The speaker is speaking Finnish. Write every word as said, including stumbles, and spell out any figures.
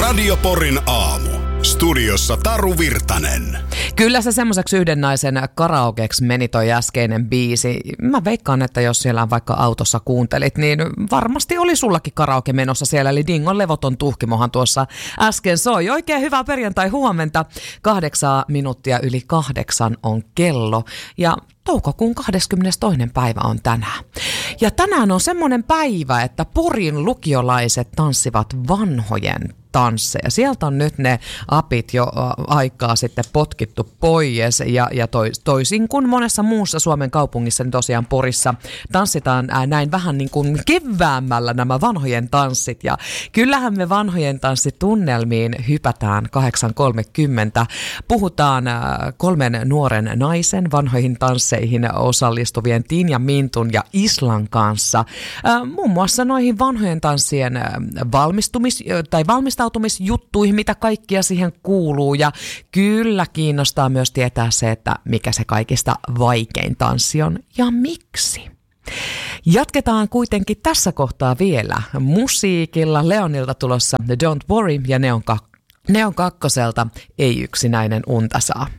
Radio Porin aamu. Studiossa Taru Virtanen. Kyllä se semmoiseksi yhden naisen karaokeksi meni toi äskeinen biisi. Mä veikkaan, että jos siellä vaikka autossa kuuntelit, niin varmasti oli sullakin karaoke menossa siellä. Eli Dingon levoton tuhkimohan tuossa äsken soi. Oikein hyvää perjantai huomenta. Kahdeksaa minuuttia yli kahdeksan on kello. Ja toukokuun kahdeskymmenestoinen päivä on tänään. Ja tänään on semmoinen päivä, että Porin lukiolaiset tanssivat vanhojen tansseja. Sieltä on nyt ne apit jo aikaa sitten potkittu pois ja, ja toisin kuin monessa muussa Suomen kaupungissa, niin tosiaan Porissa tanssitaan näin vähän niin kuin keväämmällä nämä vanhojen tanssit. Ja kyllähän me vanhojen tanssitunnelmiin hypätään kahdeksan kolmekymmentä. Puhutaan kolmen nuoren naisen vanhoihin tansseihin osallistuvien Tinja, Mintun ja Islan kanssa. Muun muassa noihin vanhojen tanssien valmistumis- tai valmistautumisjuttuihin, mitä kaikkia siihen kuuluu. Ja kyllä kiinnostaa myös tietää se, että mikä se kaikista vaikein tanssi on ja miksi. Jatketaan kuitenkin tässä kohtaa vielä musiikilla. Leonilta tulossa Don't Worry ja Neon, kak- Neon kakkoselta Ei yksinäinen unta saa.